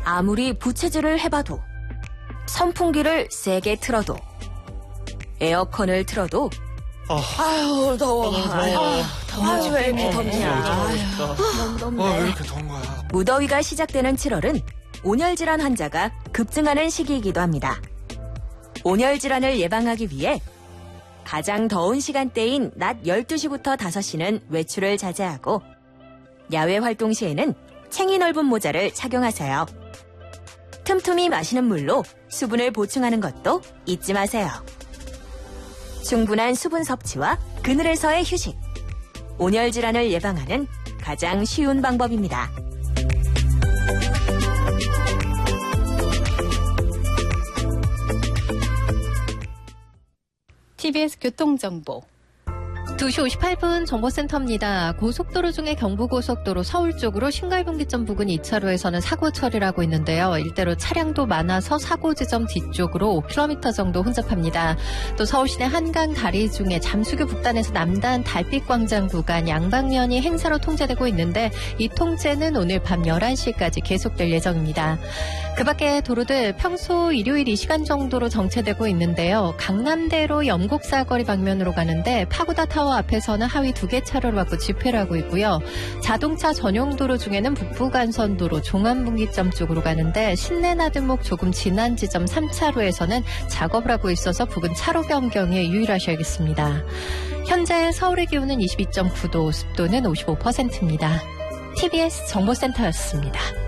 아무리 부채질을 해봐도, 선풍기를 세게 틀어도, 에어컨을 틀어도, 아유, 더워. 더워. 왜 이렇게 덥냐. 너무 덥네. 왜 이렇게 더운 거야? 무더위가 시작되는 7월은 온열질환 환자가 급증하는 시기이기도 합니다. 온열질환을 예방하기 위해 가장 더운 시간대인 낮 12시부터 5시는 외출을 자제하고 야외 활동 시에는 챙이 넓은 모자를 착용하세요. 틈틈이 마시는 물로 수분을 보충하는 것도 잊지 마세요. 충분한 수분 섭취와 그늘에서의 휴식. 온열질환을 예방하는 가장 쉬운 방법입니다. TBS 교통정보 2시 58분 정보센터입니다. 고속도로 중에 경부고속도로 서울 쪽으로 신갈분기점 부근 2차로에서는 사고 처리를 하고 있는데요. 일대로 차량도 많아서 사고 지점 뒤쪽으로 5km 정도 혼잡합니다. 또 서울시내 한강 다리 중에 잠수교 북단에서 남단 달빛광장 구간 양방면이 행사로 통제되고 있는데 이 통제는 오늘 밤 11시까지 계속될 예정입니다. 그 밖에 도로들 평소 일요일 이 시간 정도로 정체되고 있는데요. 강남대로 영곡사거리 방면으로 가는데 파고다 타워 앞에서는 하위 2개 차로를 막고 집회를 하고 있고요. 자동차 전용 도로 중에는 북부간선도로 종암분기점 쪽으로 가는데 신내나들목 조금 지난 지점 3차로에서는 작업을 하고 있어서 부근 차로 변경에 유의하셔야겠습니다. 현재 서울의 기온은 22.9도, 습도는 55%입니다. TBS 정보센터였습니다.